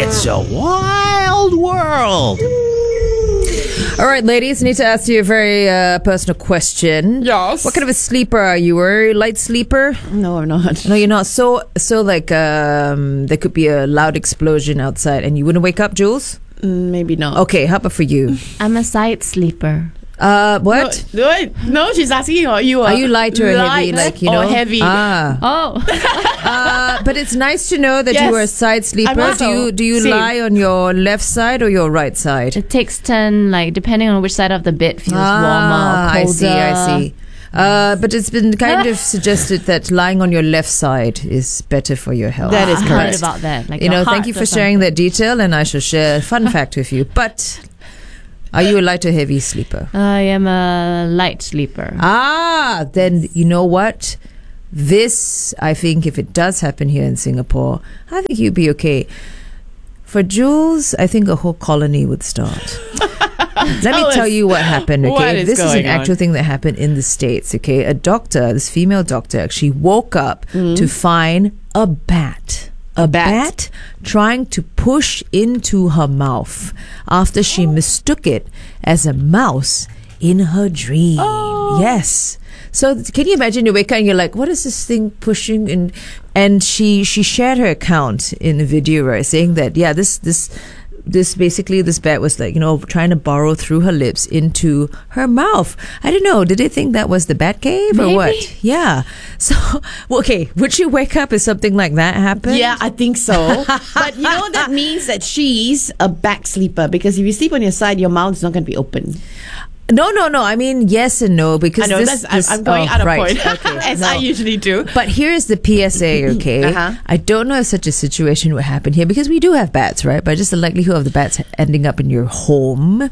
It's a wild world. All right, ladies, I need to ask you a very personal question. Yes. What kind of a sleeper are you? Are you a light sleeper? No, I'm not. No, you're not. So like there could be a loud explosion outside and you wouldn't wake up, Jules? Maybe not. Okay, how about for you? I'm a side sleeper. What? No, she's asking you. Are you light or heavy? Like, you know? Or heavy. Oh. But it's nice to know that you are a side sleeper. Do you Same. lie on your left side or your right side? It takes turn, like, depending on which side of the bed feels warmer or colder. I see. But it's been kind of suggested that lying on your left side is better for your health. That is I correct. heard about that. Like You know, your thank you heart for or sharing something. that detail, and I shall share a fun fact with you. But are you a light or heavy sleeper? I am a light sleeper. Then you know what? This, I think, if it does happen here in Singapore, I think you'd be okay. For Jules, I think a whole colony would start. Let me tell you what happened, okay? What is This is an going on? actual thing that happened in the States, okay? A doctor, this female doctor, actually woke up to find a bat. A bat trying to push into her mouth after she mistook it as a mouse in her dream. Yes. So can you imagine you wake up and you're like, what is this thing pushing? And she shared her account in the video, right? Saying that, yeah, this basically this bat was like, you know, trying to burrow through her lips into her mouth. I don't know. Did they think that was the bat cave or what? Yeah. So, okay. Would you wake up if something like that happened? Yeah, I think so. But you know, that means that she's a back sleeper, because if you sleep on your side, your mouth is not going to be open. No. I mean, yes and no, because I know, I'm going out of point, as I usually do. But here's the PSA, okay? I don't know if such a situation would happen here, because we do have bats, right? But just the likelihood of the bats ending up in your home.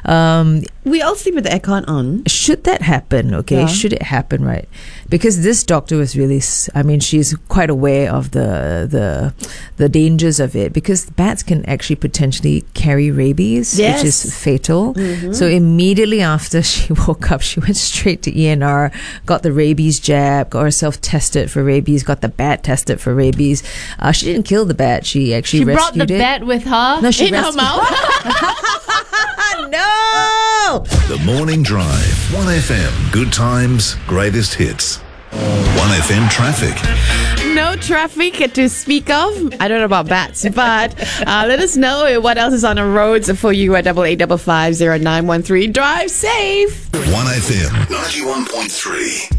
We all sleep with the aircon on. Should that happen, okay? Yeah. Should it happen, right? Because this doctor was really, I mean, she's quite aware of the dangers of it, because bats can actually potentially carry rabies, Yes. which is fatal. So immediately after she woke up, she went straight to ENR, got the rabies jab, got herself tested for rabies, got the bat tested for rabies. She didn't kill the bat. She actually She brought rescued the it. bat with her. No, she In her rescued mouth? No! The Morning Drive. 1FM. Good times, greatest hits. 1FM traffic. No traffic to speak of. I don't know about bats, but let us know what else is on the roads for you at 88550913. Drive safe. 1FM 91.3.